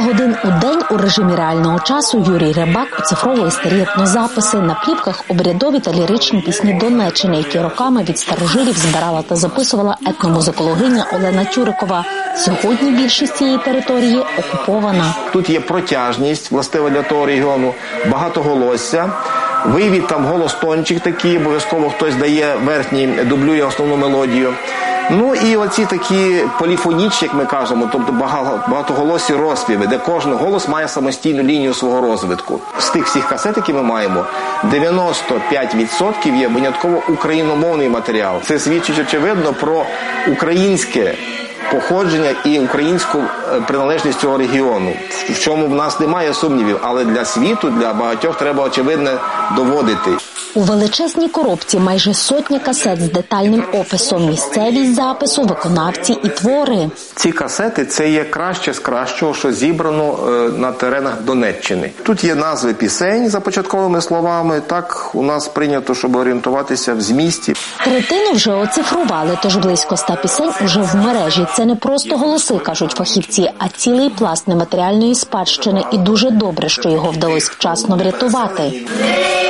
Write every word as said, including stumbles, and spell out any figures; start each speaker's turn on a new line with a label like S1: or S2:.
S1: годин у день у режимі реального часу Юрій Рибак оцифровує старі етнозаписи, на плівках обрядові та ліричні пісні Донеччини, які роками від старожилів збирала та записувала етномузикологиня Олена Тюрикова. Сьогодні більшість цієї території окупована.
S2: Тут є протяжність, властива для того регіону, багатоголосся. Вивід, там голос тончик такий, обов'язково хтось дає верхній, дублює основну мелодію. Ну і оці такі поліфонічні, як ми кажемо, тобто багатоголосі розпіви, де кожен голос має самостійну лінію свого розвитку. З тих всіх касет, які ми маємо, дев'яносто п'ять відсотків є винятково україномовний матеріал. Це свідчить, очевидно, про українське походження і українську приналежність цього регіону, в чому в нас немає сумнівів, але для світу, для багатьох треба, очевидно, доводити.
S1: У величезній коробці майже сотня касет з детальним описом, місцевість запису, виконавці і твори.
S2: Ці касети – це є краще з кращого, що зібрано на теренах Донеччини. Тут є назви пісень за початковими словами. Так у нас прийнято, щоб орієнтуватися в змісті.
S1: Третину вже оцифрували, тож близько ста пісень уже в мережі. Це не просто голоси, кажуть фахівці, а цілий пласт нематеріальної спадщини. І дуже добре, що його вдалося вчасно врятувати.